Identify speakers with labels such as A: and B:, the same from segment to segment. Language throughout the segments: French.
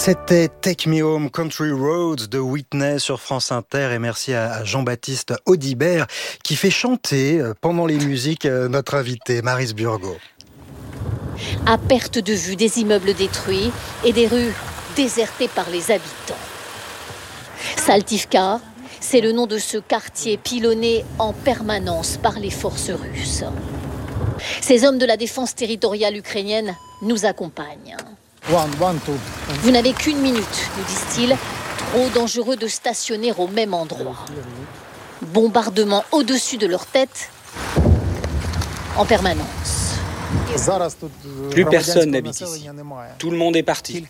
A: C'était Take Me Home Country Roads de Whitney sur France Inter, et merci à Jean-Baptiste Audibert qui fait chanter pendant les musiques notre invité Maryse Burgot.
B: À perte de vue, des immeubles détruits et des rues désertées par les habitants. Saltivka, c'est le nom de ce quartier pilonné en permanence par les forces russes. Ces hommes de la défense territoriale ukrainienne nous accompagnent. Vous n'avez qu'une minute, nous disent-ils. Trop dangereux de stationner au même endroit. Bombardement au-dessus de leur tête, en permanence.
C: Plus personne n'habite ici. Tout le monde est parti.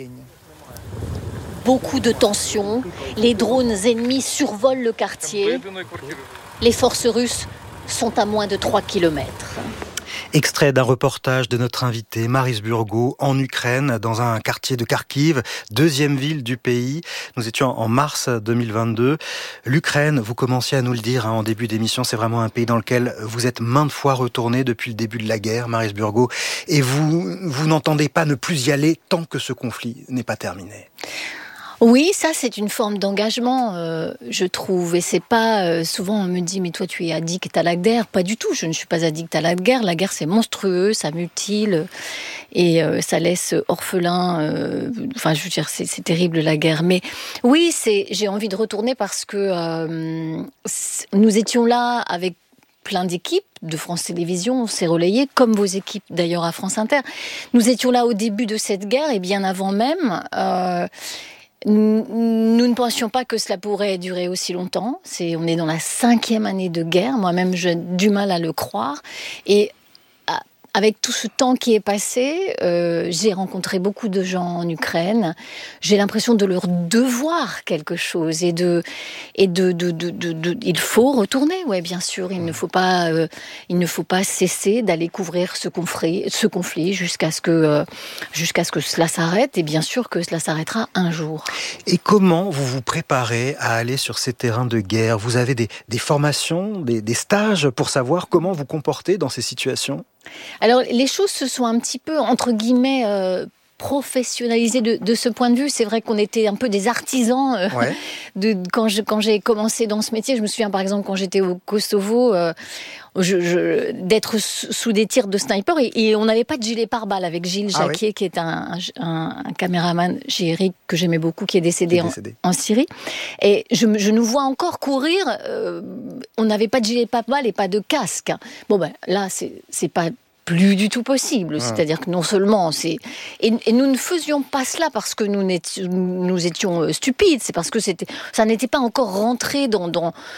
B: Beaucoup de tensions. Les drones ennemis survolent le quartier. Les forces russes sont à moins de 3 kilomètres.
A: Extrait d'un reportage de notre invité Maryse Burgot en Ukraine, dans un quartier de Kharkiv, deuxième ville du pays. Nous étions en mars 2022. L'Ukraine, vous commenciez à nous le dire en début d'émission, c'est vraiment un pays dans lequel vous êtes maintes fois retourné depuis le début de la guerre, Maryse Burgot, et vous n'entendez pas ne plus y aller tant que ce conflit n'est pas terminé.
B: Oui, ça c'est une forme d'engagement, je trouve. Et c'est pas souvent on me dit mais toi tu es addict à la guerre. Pas du tout. Je ne suis pas addict à la guerre. La guerre c'est monstrueux, ça mutile et ça laisse orphelin. Enfin, je veux dire c'est terrible la guerre. Mais oui, j'ai envie de retourner parce que nous étions là avec plein d'équipes de France Télévisions, on s'est relayé, comme vos équipes d'ailleurs à France Inter. Nous étions là au début de cette guerre et bien avant même. Nous ne pensions pas que cela pourrait durer aussi longtemps. On est dans la 5e année de guerre. Moi-même, j'ai du mal à le croire. Et avec tout ce temps qui est passé, j'ai rencontré beaucoup de gens en Ukraine. J'ai l'impression de leur devoir quelque chose il faut retourner. Ouais, bien sûr, il ne faut pas cesser d'aller couvrir ce conflit jusqu'à ce que cela s'arrête. Et bien sûr que cela s'arrêtera un jour.
A: Et comment vous vous préparez à aller sur ces terrains de guerre ? Vous avez des formations, des stages pour savoir comment vous comporter dans ces situations ?
B: Alors, les choses se sont un petit peu, entre guillemets, professionnalisées de ce point de vue. C'est vrai qu'on était un peu des artisans quand j'ai commencé dans ce métier. Je me souviens, par exemple, quand j'étais au Kosovo, d'être sous des tirs de sniper et on n'avait pas de gilet pare-balles avec Gilles Jacquier, qui est un caméraman chez Eric que j'aimais beaucoup, qui est décédé. En Syrie. Et je nous vois encore courir. On n'avait pas de gilet pare-balles et pas de casque. Bon ben là, c'est pas plus du tout possible. C'est-à-dire que non seulement et nous ne faisions pas cela parce que nous étions stupides. C'est parce que ça n'était pas encore rentré dans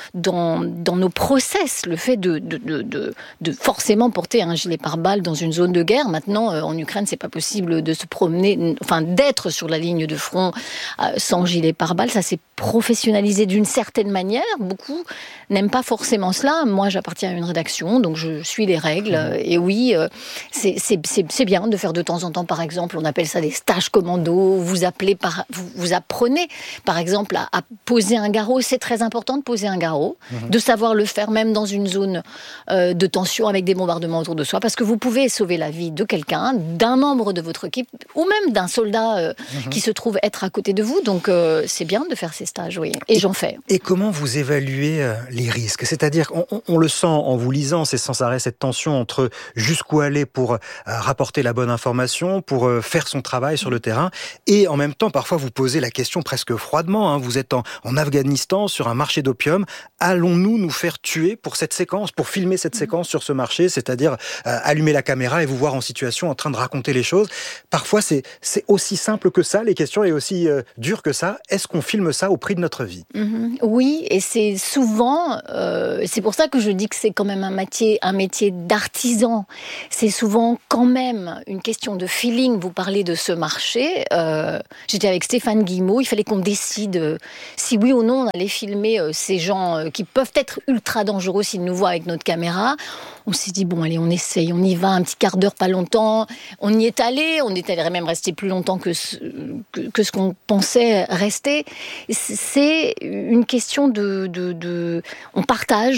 B: nos process, le fait de forcément porter un gilet pare-balles dans une zone de guerre. Maintenant, en Ukraine, c'est pas possible de se promener, enfin d'être sur la ligne de front sans gilet pare-balles. Ça s'est professionnalisé d'une certaine manière. Beaucoup n'aiment pas forcément cela. Moi, j'appartiens à une rédaction, donc je suis les règles. Et oui, c'est bien de faire de temps en temps, par exemple, on appelle ça des stages commando. Vous apprenez, par exemple, à poser un garrot. C'est très important de poser un garrot, de savoir le faire même dans une zone de tension avec des bombardements autour de soi, parce que vous pouvez sauver la vie de quelqu'un, d'un membre de votre équipe, ou même d'un soldat qui se trouve être à côté de vous. Donc, c'est bien de faire ces stages, oui. Et j'en fais.
A: Et comment vous évaluez les risques ? C'est-à-dire, on le sent en vous lisant, c'est sans arrêt cette tension entre jusqu'où aller pour rapporter la bonne information, pour faire son travail sur le terrain, et en même temps, parfois, vous posez la question presque froidement. Vous êtes en Afghanistan, sur un marché d'opium. Allons-nous nous faire tuer pour cette séquence, pour filmer cette séquence sur ce marché, c'est-à-dire allumer la caméra et vous voir en situation, en train de raconter les choses. Parfois, c'est aussi simple que ça, les questions, et aussi dures que ça. Est-ce qu'on filme ça au prix de notre vie ?
B: Oui, et c'est souvent, c'est pour ça que je dis que c'est quand même un métier d'artisan. C'est souvent quand même une question de feeling. Vous parlez de ce marché. J'étais avec Stéphane Guillemot. Il fallait qu'on décide si oui ou non on allait filmer ces gens qui peuvent être ultra dangereux s'ils nous voient avec notre caméra. On s'est dit, bon, allez, on essaye, on y va, un petit quart d'heure, pas longtemps. On y est allé, on est allé même rester plus longtemps que ce qu'on pensait rester. C'est une question on partage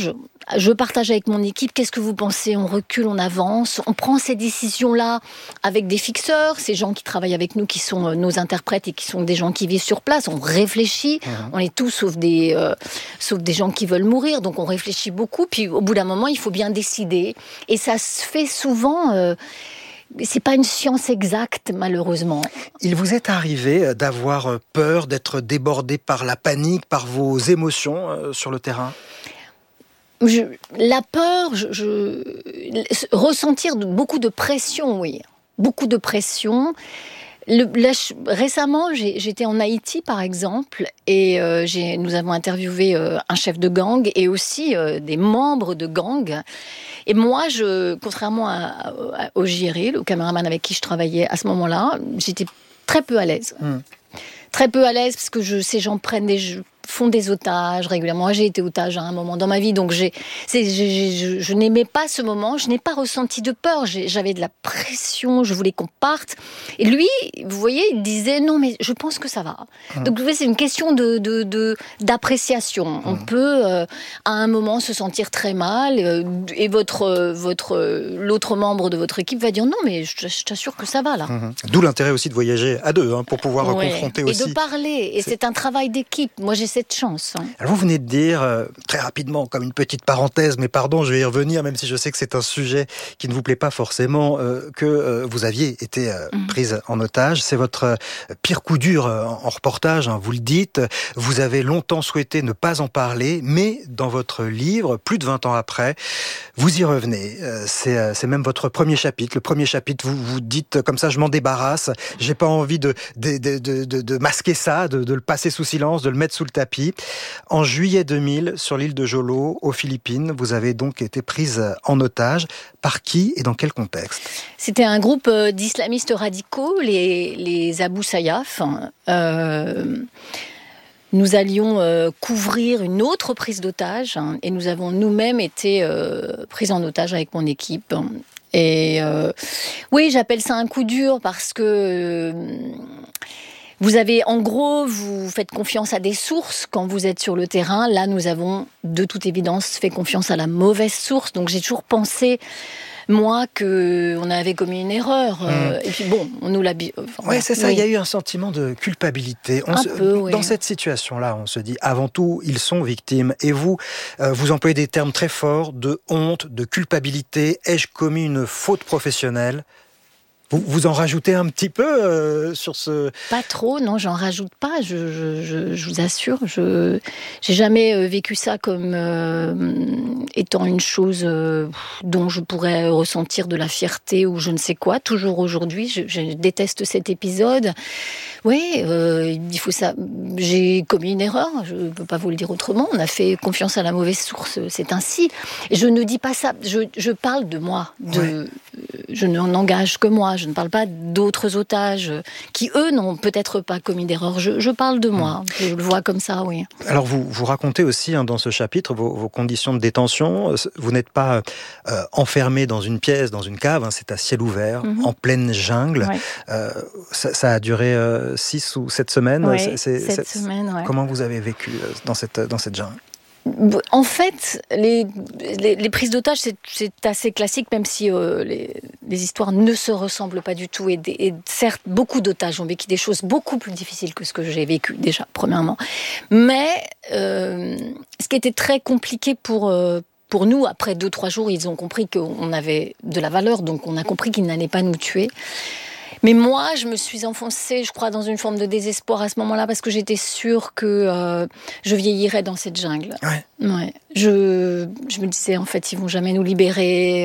B: je partage avec mon équipe, qu'est-ce que vous pensez? On recule, on avance, on prend ces décisions-là avec des fixeurs, ces gens qui travaillent avec nous, qui sont nos interprètes et qui sont des gens qui vivent sur place. On réfléchit, on est tous sauf des gens qui veulent mourir, donc on réfléchit beaucoup. Puis au bout d'un moment, il faut bien décider. Et ça se fait souvent. C'est pas une science exacte, malheureusement.
A: Il vous est arrivé d'avoir peur, d'être débordé par la panique, par vos émotions sur le terrain?
B: La peur, ressentir beaucoup de pression, oui. Beaucoup de pression. Récemment, j'étais en Haïti, par exemple, et nous avons interviewé un chef de gang et aussi des membres de gang. Et moi, contrairement au JRI, le caméraman avec qui je travaillais à ce moment-là, j'étais très peu à l'aise. Très peu à l'aise parce que ces gens font des otages régulièrement. Moi, j'ai été otage à un moment dans ma vie, donc je n'aimais pas ce moment. Je n'ai pas ressenti de peur. J'avais de la pression. Je voulais qu'on parte. Et lui, vous voyez, il disait non, mais je pense que ça va. Donc, vous voyez, c'est une question d'appréciation. On peut à un moment se sentir très mal, et l'autre membre de votre équipe va dire non, mais je t'assure que ça va là.
A: D'où l'intérêt aussi de voyager à deux, pour pouvoir confronter aussi.
B: Et de parler. Et c'est un travail d'équipe. Moi, j'ai cette chance.
A: Alors vous venez de dire, très rapidement, comme une petite parenthèse, mais pardon, je vais y revenir, même si je sais que c'est un sujet qui ne vous plaît pas forcément, que vous aviez été prise en otage. C'est votre pire coup dur en reportage, vous le dites. Vous avez longtemps souhaité ne pas en parler, mais dans votre livre, plus de 20 ans après, vous y revenez. C'est même votre premier chapitre. Le premier chapitre, vous dites comme ça, je m'en débarrasse. J'ai pas envie de masquer ça, de le passer sous silence, de le mettre sous le tapis. En juillet 2000, sur l'île de Jolo, aux Philippines, vous avez donc été prise en otage. Par qui et dans quel contexte?
B: C'était un groupe d'islamistes radicaux, les Abu Sayyaf. Nous allions couvrir une autre prise d'otage, et nous avons nous-mêmes été prises en otage avec mon équipe. Et oui, j'appelle ça un coup dur parce que vous faites confiance à des sources quand vous êtes sur le terrain. Là, nous avons, de toute évidence, fait confiance à la mauvaise source. Donc, j'ai toujours pensé, moi, qu'on avait commis une erreur. Et puis bon, on nous l'a...
A: c'est ça, il y a eu un sentiment de culpabilité. Dans cette situation-là, on se dit, avant tout, ils sont victimes. Et vous employez des termes très forts de honte, de culpabilité. Ai-je commis une faute professionnelle ? Vous en rajoutez un petit peu sur ce...
B: Pas trop, non, j'en rajoute pas, je vous assure. J'ai jamais vécu ça comme étant une chose dont je pourrais ressentir de la fierté ou je ne sais quoi. Toujours aujourd'hui, je déteste cet épisode. Oui, il faut ça. J'ai commis une erreur, je ne peux pas vous le dire autrement. On a fait confiance à la mauvaise source, c'est ainsi. Je ne dis pas ça, je parle de moi. Je n'engage que moi. Je ne parle pas d'autres otages qui, eux, n'ont peut-être pas commis d'erreur. Je parle de moi. Je le vois comme ça, oui.
A: Alors, vous racontez aussi dans ce chapitre vos conditions de détention. Vous n'êtes pas enfermé dans une pièce, dans une cave. C'est à ciel ouvert, en pleine jungle. Ça a duré 6 ou 7 semaines.
B: Oui, 7 semaines, ouais.
A: Comment vous avez vécu dans cette jungle ?
B: En fait, les prises d'otages, c'est assez classique, même si les histoires ne se ressemblent pas du tout. Et certes, beaucoup d'otages ont vécu des choses beaucoup plus difficiles que ce que j'ai vécu, déjà, premièrement. Mais ce qui était très compliqué pour nous, après 2-3 jours, ils ont compris qu'on avait de la valeur, donc on a compris qu'ils n'allaient pas nous tuer. Mais moi, je me suis enfoncée, je crois, dans une forme de désespoir à ce moment-là, parce que j'étais sûre que je vieillirais dans cette jungle. Ouais. Je me disais, en fait, ils vont jamais nous libérer.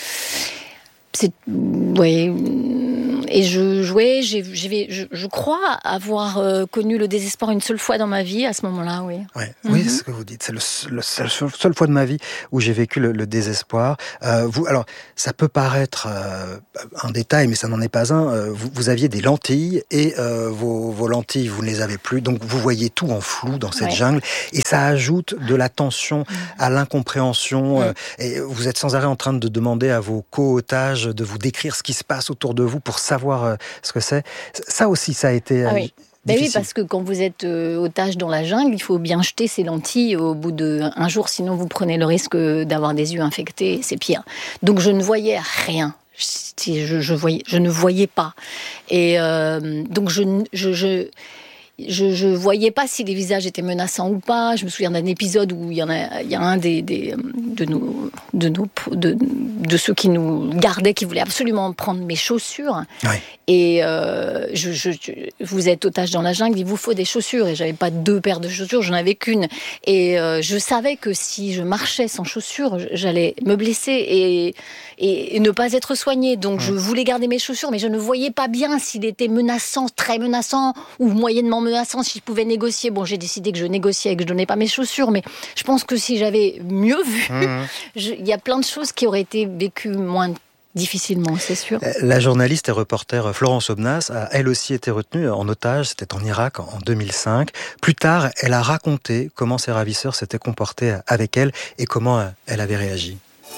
B: Et je crois avoir connu le désespoir une seule fois dans ma vie, à ce moment-là, oui.
A: Oui, c'est ce que vous dites. C'est la seule fois de ma vie où j'ai vécu le désespoir. Alors, ça peut paraître un détail, mais ça n'en est pas un. Vous aviez des lentilles et vos lentilles, vous ne les avez plus. Donc, vous voyez tout en flou dans cette jungle. Et ça ajoute de la tension à l'incompréhension. Et vous êtes sans arrêt en train de demander à vos co-otages de vous décrire ce qui se passe autour de vous pour savoir ce que c'est. Ça aussi, ça a été...
B: Oui, parce que quand vous êtes otage dans la jungle, il faut bien jeter ses lentilles au bout d'un jour, sinon vous prenez le risque d'avoir des yeux infectés, c'est pire. Donc je ne voyais rien. Je ne voyais pas. Et donc je voyais pas si les visages étaient menaçants ou pas. Je me souviens d'un épisode où il y a un de ceux qui nous gardaient qui voulait absolument prendre mes chaussures.
A: Oui.
B: Et vous êtes otage dans la jungle, il vous faut des chaussures. Et j'avais pas 2 paires de chaussures, j'en avais qu'une. Et je savais que si je marchais sans chaussures, j'allais me blesser et ne pas être soignée. Donc je voulais garder mes chaussures, mais je ne voyais pas bien s'il était menaçant, très menaçant ou moyennement menaçant, si je pouvais négocier. Bon, j'ai décidé que je négociais et que je donnais pas mes chaussures, mais je pense que si j'avais mieux vu, il y a plein de choses qui auraient été vécues moins difficilement, c'est sûr.
A: La journaliste et reporter Florence Aubenas a elle aussi été retenue en otage, c'était en Irak en 2005. Plus tard, elle a raconté comment ses ravisseurs s'étaient comportés avec elle et comment elle avait réagi.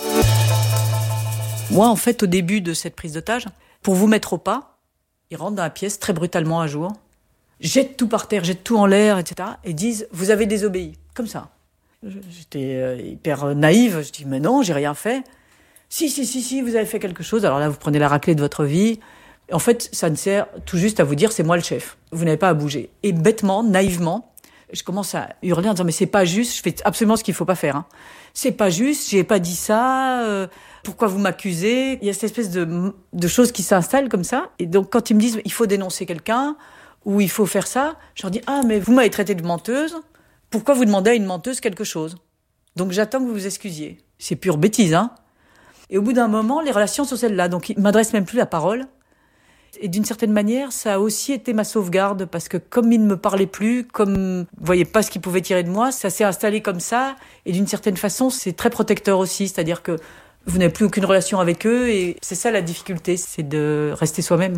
D: Moi, en fait, au début de cette prise d'otage, pour vous mettre au pas, ils rentrent dans la pièce très brutalement un jour, jettent tout par terre, jettent tout en l'air, etc. et disent « vous avez désobéi ». Comme ça. J'étais hyper naïve, je dis « mais non, j'ai rien fait ». Si, vous avez fait quelque chose. Alors là, vous prenez la raclée de votre vie. En fait, ça ne sert tout juste à vous dire, c'est moi le chef. Vous n'avez pas à bouger. Et bêtement, naïvement, je commence à hurler en disant, mais c'est pas juste, je fais absolument ce qu'il faut pas faire. Hein. C'est pas juste, j'ai pas dit ça, pourquoi vous m'accusez? Il y a cette espèce de choses qui s'installent comme ça. Et donc, quand ils me disent, il faut dénoncer quelqu'un, ou il faut faire ça, je leur dis, ah, mais vous m'avez traité de menteuse, pourquoi vous demandez à une menteuse quelque chose? Donc, j'attends que vous vous excusiez. C'est pure bêtise, hein. Et au bout d'un moment, les relations sont celles-là. Donc, ils ne m'adressent même plus la parole. Et d'une certaine manière, ça a aussi été ma sauvegarde, parce que comme ils ne me parlaient plus, comme vous voyez pas ce qu'ils pouvaient tirer de moi, ça s'est installé comme ça. Et d'une certaine façon, c'est très protecteur aussi. C'est-à-dire que vous n'avez plus aucune relation avec eux. Et c'est ça la difficulté, c'est de rester soi-même.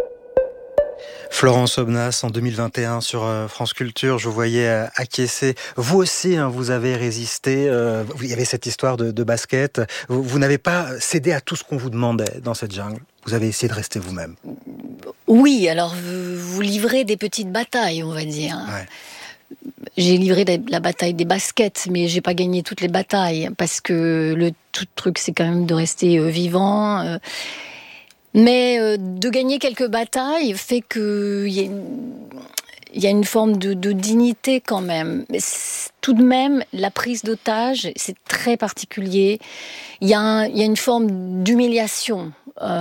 A: Florence Aubenas, en 2021 sur France Culture, je vous voyais acquiescer. Vous aussi, vous avez résisté. Il y avait cette histoire de basket. Vous n'avez pas cédé à tout ce qu'on vous demandait dans cette jungle. Vous avez essayé de rester vous-même.
B: Oui, alors vous livrez des petites batailles, on va dire.
A: Ouais.
B: J'ai livré la bataille des baskets, mais j'ai pas gagné toutes les batailles, parce que le tout truc, c'est quand même de rester vivant. Mais de gagner quelques batailles fait qu'il y a une forme de dignité quand même. Mais tout de même, la prise d'otage, c'est très particulier. Il y a une forme d'humiliation.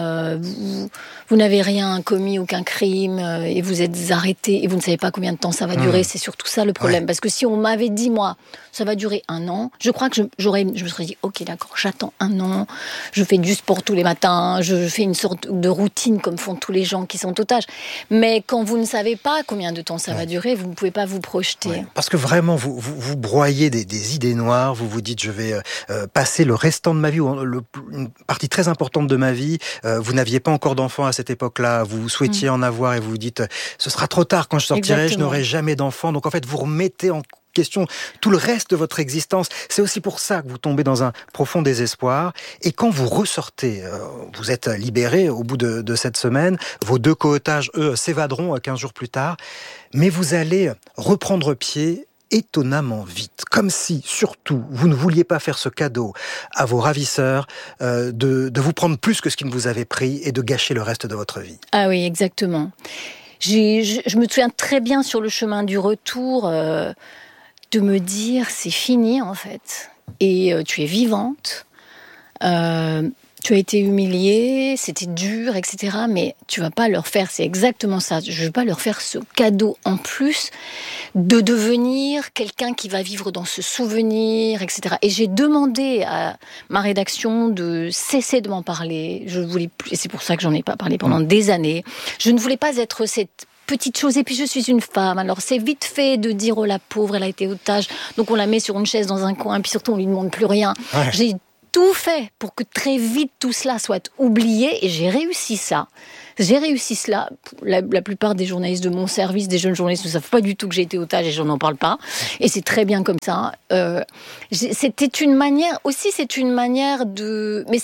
B: Vous n'avez rien commis, aucun crime, et vous êtes arrêté, et vous ne savez pas combien de temps ça va durer. C'est surtout ça le problème. Ouais. Parce que si on m'avait dit, moi, ça va durer 1 an, je crois que je me serais dit, ok, d'accord, j'attends 1 an, je fais du sport tous les matins, je fais une sorte de routine comme font tous les gens qui sont otages. Mais quand vous ne savez pas combien de temps ça va durer, vous ne pouvez pas vous projeter.
A: Ouais. Parce que vraiment, vous broyez des idées noires, vous vous dites, je vais passer le restant de ma vie, ou une partie très importante de ma vie. Vous n'aviez pas encore d'enfants à cette époque-là, vous souhaitiez en avoir et vous vous dites, ce sera trop tard quand je sortirai, exactement. Je n'aurai jamais d'enfants. Donc en fait, vous remettez en question tout le reste de votre existence. C'est aussi pour ça que vous tombez dans un profond désespoir. Et quand vous ressortez, vous êtes libéré au bout de cette semaine, vos 2 co-otages, eux, s'évaderont 15 jours plus tard, mais vous allez reprendre pied étonnamment vite, comme si, surtout, vous ne vouliez pas faire ce cadeau à vos ravisseurs, de vous prendre plus que ce qu'ils vous avaient pris et de gâcher le reste de votre vie.
B: Ah oui, exactement. Je me souviens très bien sur le chemin du retour de me dire, c'est fini en fait, et tu es vivante, tu as été humiliée, c'était dur, etc. Mais tu vas pas leur faire, c'est exactement ça, je vais pas leur faire ce cadeau en plus de devenir quelqu'un qui va vivre dans ce souvenir, etc. Et j'ai demandé à ma rédaction de cesser de m'en parler. Je voulais plus, et c'est pour ça que j'en ai pas parlé pendant des années. Je ne voulais pas être cette petite chose, et puis je suis une femme, alors c'est vite fait de dire oh la pauvre, elle a été otage, donc on la met sur une chaise dans un coin, puis surtout on lui demande plus rien. Ouais. J'ai tout fait pour que très vite tout cela soit oublié et j'ai réussi ça. J'ai réussi cela. La plupart des journalistes de mon service, des jeunes journalistes, ne savent pas du tout que j'ai été otage et je n'en parle pas. Et c'est très bien comme ça. C'était une manière de... Mais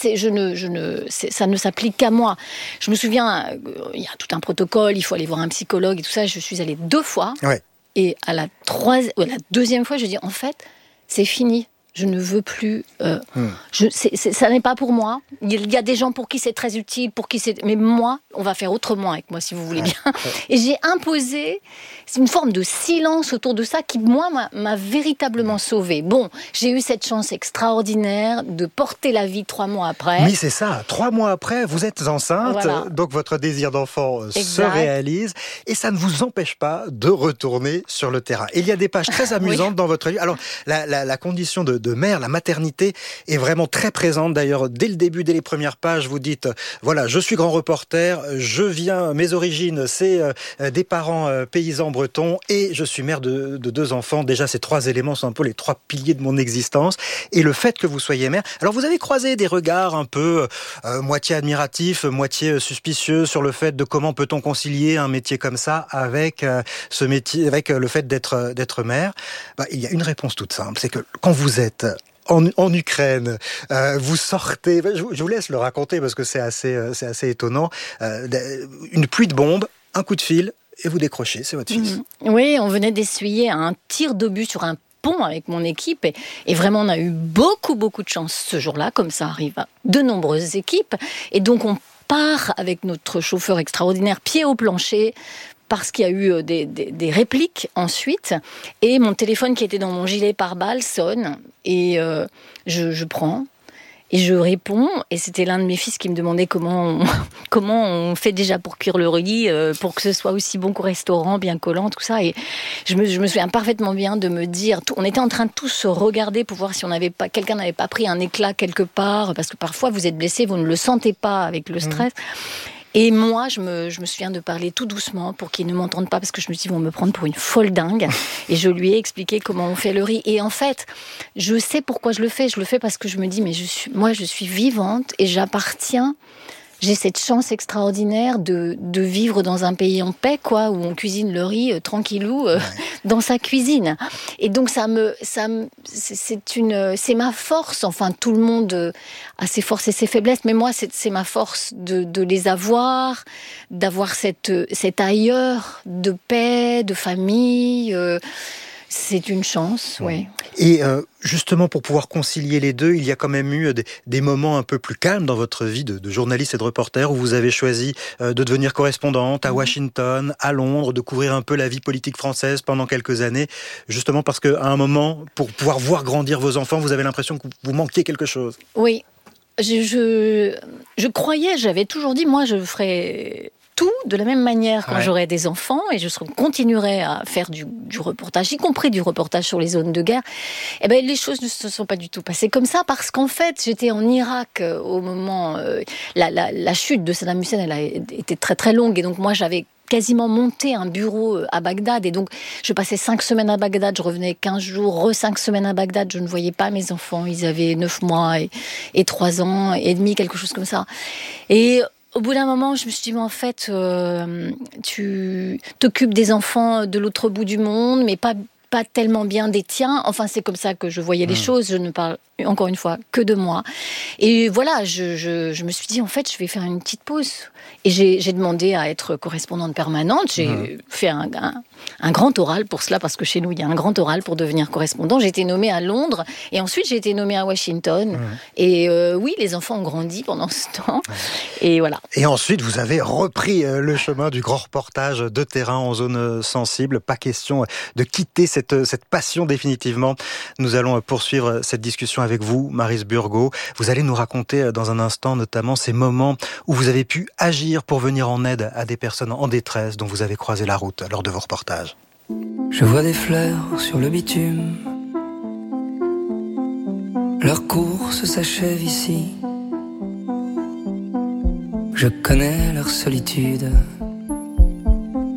B: ça ne s'applique qu'à moi. Je me souviens, il y a tout un protocole, il faut aller voir un psychologue et tout ça. Je suis allée 2 fois. Ouais. Et à la 2e fois, je dis, en fait, c'est fini. Je ne veux plus. Ça n'est pas pour moi. Il y a des gens pour qui c'est très utile, mais moi, on va faire autrement avec moi, si vous voulez bien. Et j'ai imposé une forme de silence autour de ça qui, moi, m'a véritablement sauvée. Bon, j'ai eu cette chance extraordinaire de porter la vie 3 mois après.
A: Oui, c'est ça. 3 mois après, vous êtes enceinte, voilà. Donc votre désir d'enfant se réalise, et ça ne vous empêche pas de retourner sur le terrain. Et il y a des pages très amusantes dans votre livre. Alors, la condition de mère, la maternité est vraiment très présente. D'ailleurs, dès le début, dès les premières pages, vous dites, voilà, je suis grand reporter, mes origines, c'est des parents paysans bretons, et je suis mère de 2 enfants. Déjà, ces 3 éléments sont un peu les 3 piliers de mon existence. Et le fait que vous soyez mère, alors vous avez croisé des regards un peu moitié admiratifs, moitié suspicieux sur le fait de comment peut-on concilier un métier comme ça avec ce métier, avec le fait d'être mère. Il y a une réponse toute simple, c'est que quand vous êtes en Ukraine, vous sortez, je vous laisse le raconter parce que c'est assez étonnant, une pluie de bombes, un coup de fil, et vous décrochez, c'est votre fils.
B: Oui, on venait d'essuyer un tir d'obus sur un pont avec mon équipe, et vraiment on a eu beaucoup de chance ce jour-là, comme ça arrive à de nombreuses équipes, et donc on part avec notre chauffeur extraordinaire, pied au plancher, parce qu'il y a eu des répliques ensuite, et mon téléphone qui était dans mon gilet pare-balles sonne, et je prends, et je réponds, et c'était l'un de mes fils qui me demandait comment on fait déjà pour cuire le riz, pour que ce soit aussi bon qu'au restaurant, bien collant, tout ça, et je me souviens parfaitement bien de me dire, on était en train de tous se regarder pour voir si quelqu'un n'avait pas pris un éclat quelque part, parce que parfois vous êtes blessé, vous ne le sentez pas avec le stress. Et moi, je me souviens de parler tout doucement pour qu'ils ne m'entendent pas, parce que je me suis dit, ils vont me prendre pour une folle dingue. Et je lui ai expliqué comment on fait le riz. Et en fait, je sais pourquoi je le fais. Je le fais parce que je me dis, mais je suis vivante et j'appartiens. J'ai cette chance extraordinaire de vivre dans un pays en paix, quoi, où on cuisine le riz tranquillou dans sa cuisine. Et donc c'est ma force. Enfin, tout le monde a ses forces et ses faiblesses, mais moi, c'est ma force de les avoir, d'avoir cet ailleurs de paix, de famille. C'est une chance, oui.
A: Et justement, pour pouvoir concilier les deux, il y a quand même eu des moments un peu plus calmes dans votre vie de journaliste et de reporter, où vous avez choisi de devenir correspondante à Washington, à Londres, de couvrir un peu la vie politique française pendant quelques années, justement parce qu'à un moment, pour pouvoir voir grandir vos enfants, vous avez l'impression que vous manquiez quelque chose.
B: Oui, je croyais, j'avais toujours dit, moi je ferais tout de la même manière quand j'aurai des enfants, et je continuerai à faire du reportage, y compris du reportage sur les zones de guerre. Eh ben, les choses ne se sont pas du tout passées comme ça, parce qu'en fait, j'étais en Irak au moment... la chute de Saddam Hussein, elle a été très très longue, et donc moi j'avais quasiment monté un bureau à Bagdad, et donc je passais 5 semaines à Bagdad, je revenais 15 jours, 5 semaines à Bagdad, je ne voyais pas mes enfants, ils avaient 9 mois et 3 ans et demi, quelque chose comme ça. Et au bout d'un moment, je me suis dit, mais en fait, tu t'occupes des enfants de l'autre bout du monde, mais pas tellement bien des tiens. Enfin, c'est comme ça que je voyais les choses. Je ne parle, encore une fois, que de moi. Et voilà, je me suis dit, en fait, je vais faire une petite pause. Et j'ai demandé à être correspondante permanente. J'ai fait un grand oral pour cela, parce que chez nous, il y a un grand oral pour devenir correspondant. J'ai été nommée à Londres, et ensuite, j'ai été nommée à Washington. Et oui, les enfants ont grandi pendant ce temps. Et voilà.
A: Et ensuite, vous avez repris le chemin du grand reportage de terrain en zone sensible. Pas question de quitter cette passion définitivement. Nous allons poursuivre cette discussion avec vous, Maryse Burgot. Vous allez nous raconter dans un instant notamment ces moments où vous avez pu agir pour venir en aide à des personnes en détresse dont vous avez croisé la route lors de vos reportages.
E: Je vois des fleurs sur le bitume. Leur course s'achève ici. Je connais leur solitude.